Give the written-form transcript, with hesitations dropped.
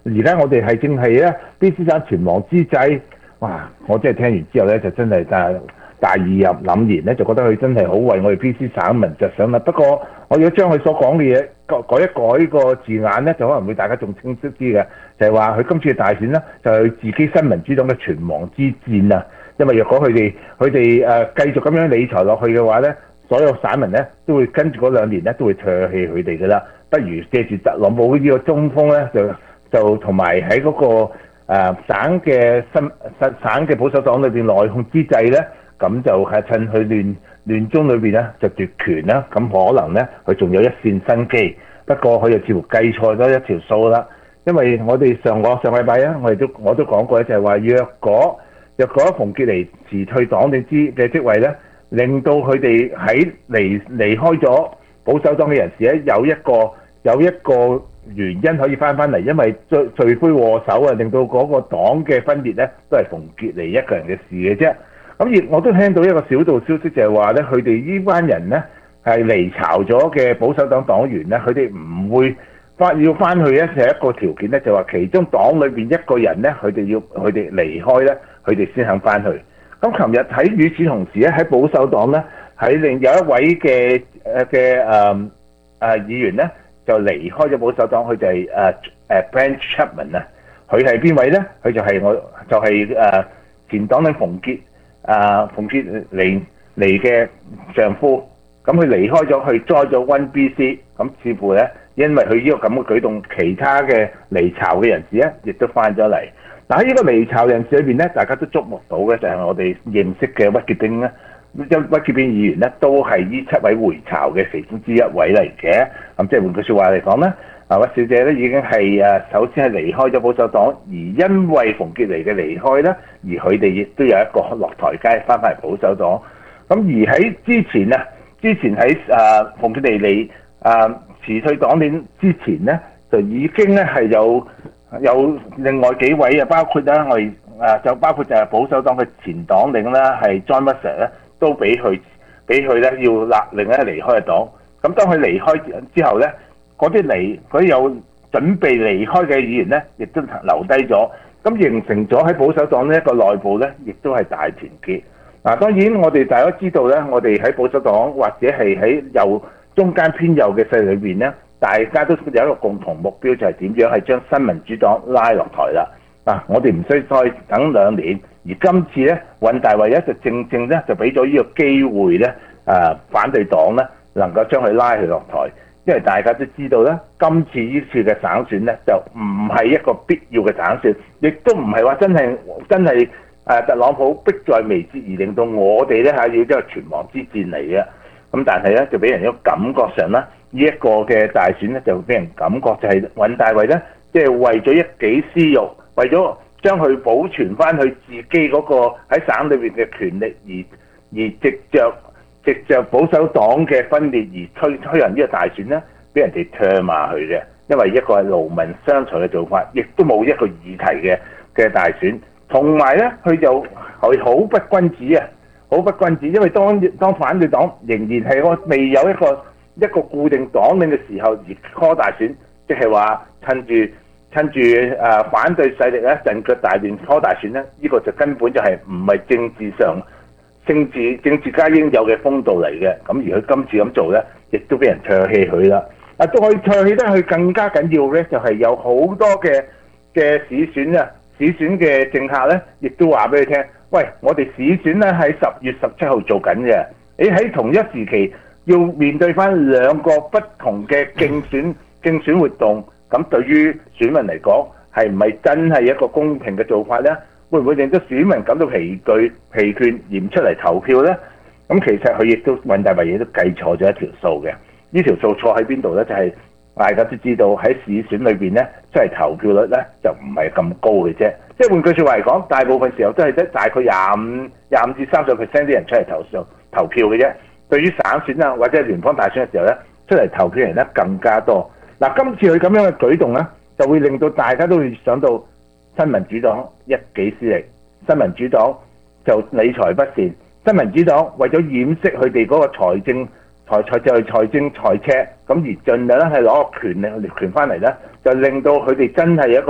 而家我哋係正係咧 BC 省存亡之際。哇！我真係聽完之後咧，就真係大義凜然咧，就覺得佢真係好為我哋 BC 省民着想啦。不過我要將佢所講嘅嘢改一改個字眼咧，就可能會大家仲清晰啲嘅，就係話佢今次嘅大選咧，就係佢自己新民主黨嘅存亡之戰啊！因為若果佢哋繼續咁樣理財落去嘅話咧，所有省民咧都會跟住嗰2年咧都會唾棄佢哋噶啦。不如借住特朗普呢個中鋒咧，就同埋喺嗰個省嘅保守黨裏邊內訌之際咧，咁就係趁佢亂中裏邊咧就奪權啦。咁可能咧佢仲有一線生機，不過佢又似乎計錯咗一條數啦。因為我哋上個禮拜啊，我都講過咧，就係話若果馮傑尼辭退黨領嘅職位咧，令到佢哋喺離開咗保守黨嘅人士咧有一個原因可以翻嚟，因為罪魁禍首啊，令到嗰個黨嘅分裂咧都係馮傑尼一個人嘅事嘅啫。咁而我都聽到一個小道消息，就係話咧，佢哋呢班人咧係離巢咗嘅保守黨黨員咧，佢哋唔會要翻去咧，就係一個條件咧，就話其中黨裏邊一個人咧，佢哋離開咧，佢哋先肯翻去。咁琴日喺與此同時咧，喺保守黨咧，喺另有一位嘅議員咧，就離開咗保守黨，佢就係Brent Chapman 啊。佢係邊位咧？佢就係前黨領馮傑尼嘅丈夫。咁佢離開咗，去 join 咗 1BC。咁似乎咧，因為佢呢個咁嘅舉動，其他嘅離巢嘅人士咧，亦都翻咗嚟。嗱，喺呢個離巢人士裏邊咧，大家都矚目到嘅就係我哋認識嘅屈潔冰咧。屈潔冰議員咧，都係呢7位回巢嘅其中之一位嚟嘅。咁即係換句説話嚟講咧，屈小姐咧已經係首先係離開咗保守黨，而因為馮傑尼嘅離開咧，而佢哋亦都有一個落台階翻返嚟保守黨。咁而喺之前喺馮傑尼辭退黨領之前咧，就已經咧係有另外幾位啊，包括咧就係保守黨嘅前黨領啦，係 John Messer 咧，都俾佢咧要勒令咧離開黨。咁當佢離開之後咧，嗰啲有準備離開嘅議員咧，亦都留低咗，咁形成咗喺保守黨呢一個內部咧，亦都係大團結。嗱，當然我哋大家知道咧，我哋喺保守黨或者係喺中間偏右嘅勢力裏邊咧，大家都有一個共同目標，就係點樣係將新民主黨拉落台啦。嗱，我哋唔需再等2年，而今次咧，尹大維咧就正咧就俾咗呢個機會咧，反對黨咧能夠將佢拉去落台，因為大家都知道咧，今次呢次嘅省選咧就唔係一個必要嘅省選，亦都唔係話真係特朗普迫在眉睫而令到我哋咧要一個存亡之戰嚟嘅。咁但係咧就俾人一個感覺上啦，呢一個嘅大選咧就俾人感覺就係尹大維咧，即係為咗一己私欲，為咗將佢保存翻佢自己嗰個喺省裏邊嘅權力，而藉着保守黨嘅分裂而推行呢個大選咧，俾人哋唾罵佢嘅，因為一個係勞民傷財嘅做法，亦都冇一個議題嘅大選，同埋咧佢好不君子啊！好不君子，因為當反對黨仍然係未有一個固定黨領嘅時候而 call 大選，即係話趁住反對勢力咧陣腳大亂 call 大選咧，呢個就根本就係唔係政治家應有嘅風度嚟嘅。咁而佢今次咁做咧，亦都俾人唾棄佢啦。再唾棄得佢更加緊要咧，就係有好多嘅市選嘅政客咧，亦都話俾佢聽。喂，我哋市選咧喺10月17號做緊嘅，你喺同一時期要面對翻2個不同嘅競選活動，咁對於選民嚟講係唔係真係一個公平嘅做法呢？會唔會令到選民感到疲倦而唔出嚟投票呢？咁其實佢亦都尹大維亦都計錯咗一條數嘅，呢條數錯喺邊度呢？就係大家都知道喺市選裏邊呢，即係投票率呢就唔係咁高嘅啫。即係換句説話嚟講，大部分時候都係得大概25至30% 啲人出嚟投票嘅啫。對於省選啊或者聯邦大選嘅時候咧，出嚟投票嘅人咧更加多。嗱，今次佢咁樣嘅舉動咧，就會令到大家都會想到新民主黨一己私利，新民主黨就理財不善，新民主黨為咗掩飾佢哋嗰個財赤，咁而盡量咧係攞個權翻嚟咧，就令到佢哋真係一個